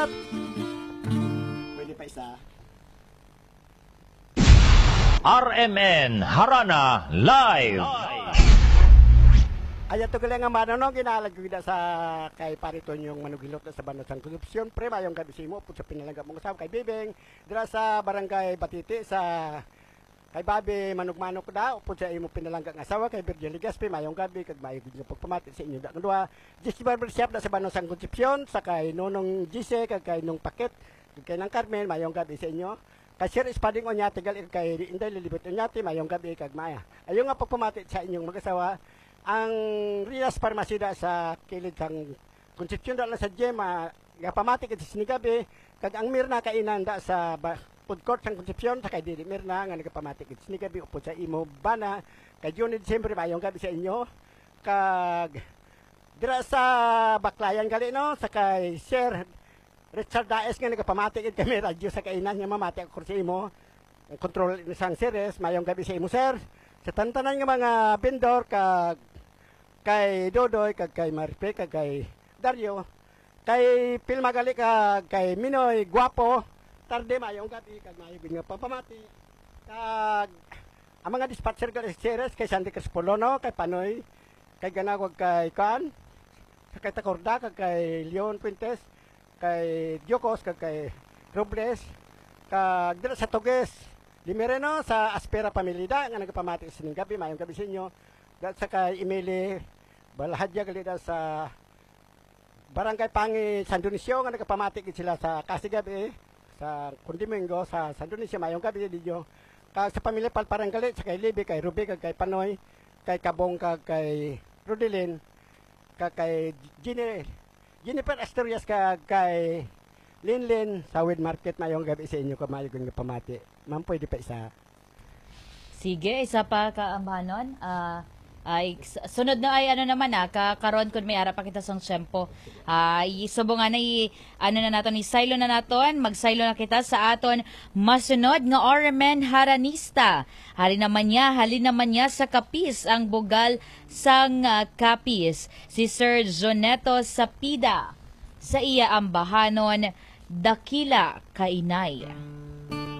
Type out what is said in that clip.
Pwede pa isa. RMN Harana Live. Ayan to galing nga mano ginalag ko sa kay pariton yung manugilot sa banat sang korupsyon pre mayong gabi simo pud sa pinalangga mong usab kay Bibeng dira sa barangay Batiti sa kay Babi manugmanok da upod sa imo pinalangga nga asawa kay Virgil Ligaspi mayong gabi kag maayo gid nga pagpamati sa inyo da duha Gis Barbershop da sa banat sang korupsyon sa kay Nonong Gise kag kay Nong Paket kag kay nang Carmen mayong gabi sa inyo. Kasir ispading onya tigal kay Inday Lilibot onyati mayong gabi kag Maya. Ayo nga pagpamati sa inyong mag-asawa ang Rias Pharmacy da sa kilid sang Concepcion da sa Gema nga pamati kay sinigabi kag ang Mirna kainan da sa food court sang Concepcion sa kay Dili Mirna nga nagapamati kay sinigabi upod sa imo bana kay June December mayong gabi sa inyo kag dira sa Baklayan gali no sa kay Sir Richard Daes nga nagapamati kay kami radyo sa kainan nga mamati ako sa imo ang control sang series mayong gabi sa imo sir sa tantanan nga mga vendor kag kay Dodoy kag kay Maripe kag kay Dario kay Pilmagali kag kay Minoy Guapo tarde mayong gabi kag maayong nga papamati kag ang mga dispatcher kay series kay Sandy Crespolono kay Panoy kay Ganagwag kay Kan sa kay Takorda kag kay Leon Puentes kay Diocos kag kay Robles kag dira sa Tuges Limereno sa Aspera Pamilida nga nagapamati sa ning gabi mayong gabi sa inyo dat sa kay Emily Balahadya gali da sa Barangay Pangi San Dionisio nga nagapamati gid sila sa Kasigabi sa Kundimengo sa San Dionisio mayong gabi dinyo kag sa pamilya Palparangali sa kay Libby kay Ruby kag kay Panoy kay Kabong kag kay Rodelin kag kay Jennifer Asturias kag kay Linlin sa Wed Market mayong gabi sa inyo kamayong nga pamati. Ma'am pwede pa isa. Sige, isa pa kaambanon. Ay sunod na ay ano naman karon kun may ara pa kita sang syempo. Ay subong na ano na naton ni silo na naton, magsaylo na kita sa aton masunod nga RMN Haranista. Halin naman niya sa Kapis ang bugal sang Kapis si Sir Joneto Sapida. Sa iya ambahanon dakila kainay.